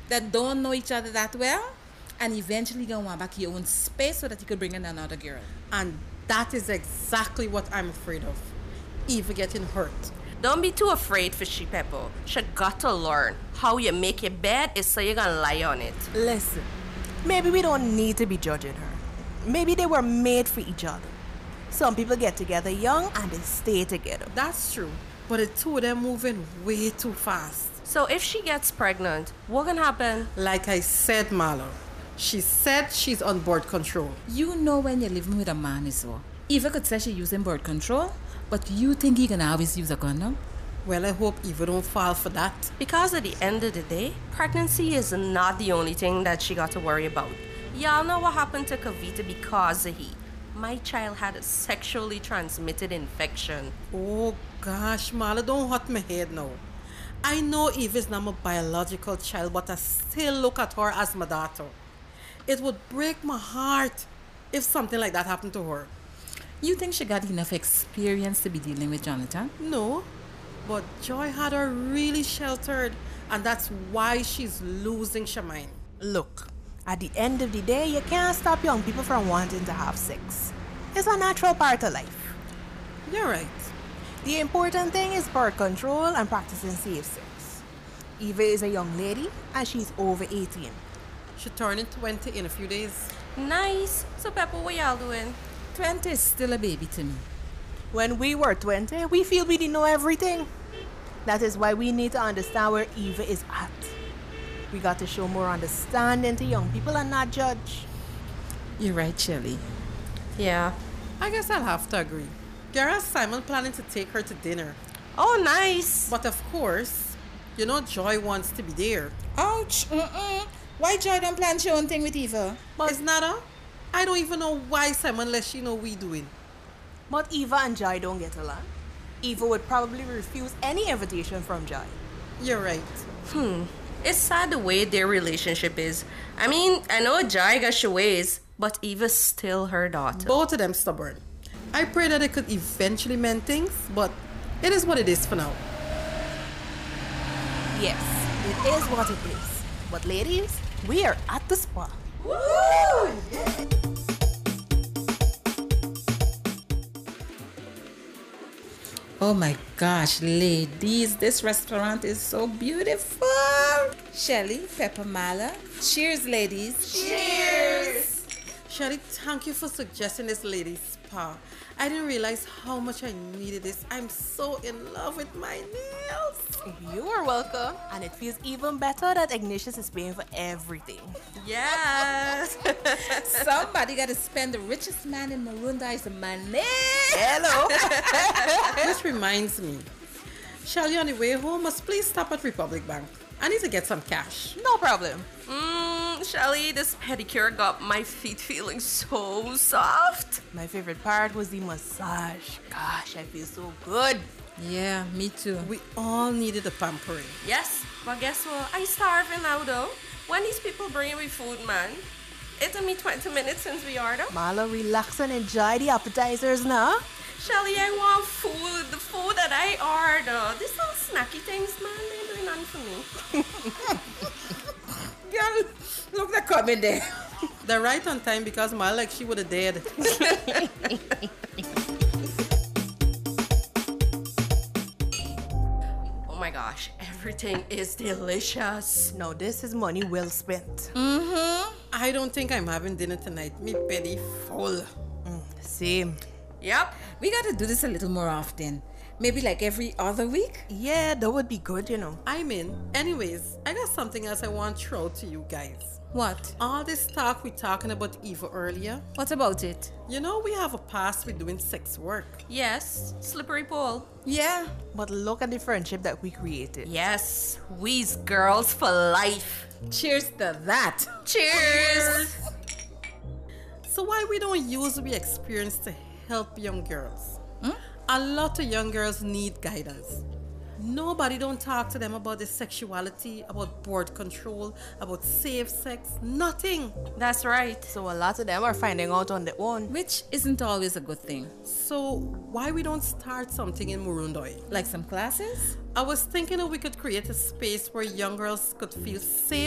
that don't know each other that well, and eventually go want back your own space so that you could bring in another girl. And that is exactly what I'm afraid of. Eva getting hurt. Don't be too afraid for she, Pepper. She got to learn how you make your bed is so you're gonna lie on it. Listen, maybe we don't need to be judging her. Maybe they were made for each other. Some people get together young and they stay together. That's true. But the two of them moving way too fast. So if she gets pregnant, what can happen? Like I said, Marla, she said she's on birth control. You know when you're living with a man is so. Eva could say she's using birth control, but you think he can always use a condom? Well, I hope Eva don't fall for that. Because at the end of the day, pregnancy is not the only thing that she got to worry about. Y'all know what happened to Kavita because of he. My child had a sexually transmitted infection. Oh gosh, Marla, don't hurt my head now. I know Eva's not my biological child, but I still look at her as my daughter. It would break my heart if something like that happened to her. You think she got enough experience to be dealing with Jonathan? No, but Joy had her really sheltered, and that's why she's losing her mind. Look, at the end of the day, you can't stop young people from wanting to have sex. It's a natural part of life. You're right. The important thing is birth control and practicing safe sex. Eva is a young lady and she's over 18. She's turning 20 in a few days. Nice. So Pepper, what y'all doing? 20 is still a baby to me. When we were 20, we feel we didn't know everything. That is why we need to understand where Eva is at. We got to show more understanding to young people and not judge. You're right, Shelley. Yeah. I guess I'll have to agree. Gara Simon planning to take her to dinner. Oh, nice. But of course, you know Joy wants to be there. Ouch! Why Joy don't plan her own thing with Eva? But it's not her. I don't even know why Simon let she know we doing. But Eva and Joy don't get along. Eva would probably refuse any invitation from Joy. You're right. It's sad the way their relationship is. I mean, I know Joy got she ways, but Eva's still her daughter. Both of them stubborn. I pray that they could eventually mend things, but it is what it is for now. Yes, it is what it is. But ladies, we are at the spa. Oh my gosh, ladies, this restaurant is so beautiful. Shelley, Pepper, Mala. Cheers, ladies. Cheers! Shelly, thank you for suggesting this lady's spa. I didn't realize how much I needed this. I'm so in love with my nails. You are welcome. And it feels even better that Ignatius is paying for everything. Yes. Somebody got to spend the richest man in Marundi's money. Hello. This reminds me. Shelly, on the way home, must please stop at Republic Bank. I need to get some cash. No problem. Shelly, this pedicure got my feet feeling so soft. My favorite part was the massage. Gosh, I feel so good. Yeah, me too. We all needed a pampering. Yes, but guess what? I starving now though. When these people bring me food, man. It took me 20 minutes since we ordered. Mala, relax and enjoy the appetizers now. Shelly, I want food. The food that I ordered. These little snacky things, man, they doing nothing for me. Girl, look, they're coming there. They're right on time because my like she would have dead. Oh my gosh, everything is delicious. Now this is money well spent. I don't think I'm having dinner tonight. Me belly full. Same. Yep. We got to do this a little more often. Maybe like every other week. Yeah, that would be good, you know. I'm in. Anyways, I got something else I want to throw to you guys. What? All this talk we talking about Eva earlier. What about it? You know we have a past with doing sex work. Yes, slippery pole. Yeah. But look at the friendship that we created. Yes, we's girls for life. Cheers to that. Cheers. So why we don't use we experience to help young girls? A lot of young girls need guidance. Nobody don't talk to them about their sexuality, about birth control, about safe sex, nothing. That's right. So a lot of them are finding out on their own. Which isn't always a good thing. So why we don't start something in Murundoy? Like some classes? I was thinking that we could create a space where young girls could feel safe